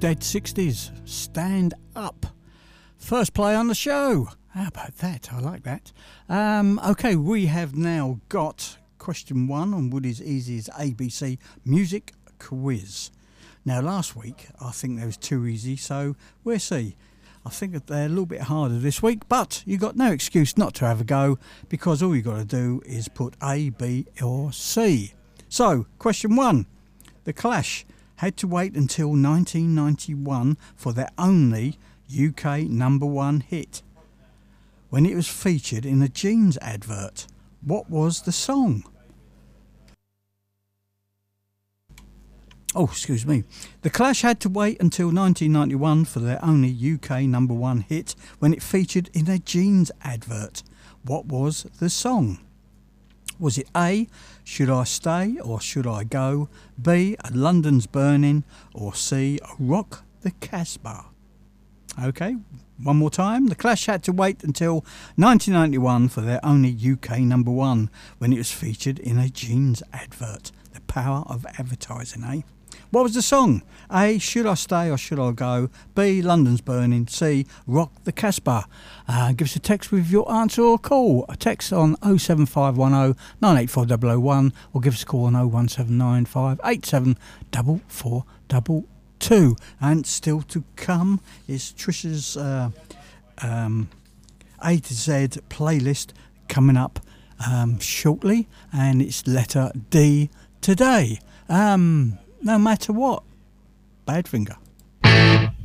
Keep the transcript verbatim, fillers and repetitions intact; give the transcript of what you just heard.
Dead sixties, Stand Up. First play on the show. How about that? I like that. Um, okay, we have now got question one on Woody's Easy's A B C Music Quiz. Now, last week, I think they was too easy, so we'll see. I think that they're a little bit harder this week, but you got no excuse not to have a go, because all you got to do is put A, B or C. So, question one. The Clash had to wait until nineteen ninety-one for their only U K number one hit, when it was featured in a jeans advert. What was the song? Oh, excuse me. The Clash had to wait until nineteen ninety-one for their only U K number one hit, when it featured in a jeans advert. What was the song? Was it A, Should I Stay or Should I Go? B, London's Burning? Or C, Rock the Casbah? Okay, one more time. The Clash had to wait until nineteen ninety-one for their only U K number one, when it was featured in a jeans advert. The power of advertising, eh? What was the song? A, Should I Stay or Should I Go? B, London's Burning? C, Rock the Casbah? Uh, give us a text with your answer or call. A text on oh seven five one oh nine eight four oh oh one, or give us a call on oh one seven nine five eight seven four four two two. And still to come is Trisha's uh, um, A to Z playlist coming up um, shortly, and it's letter D today. Um, no matter what, Badfinger.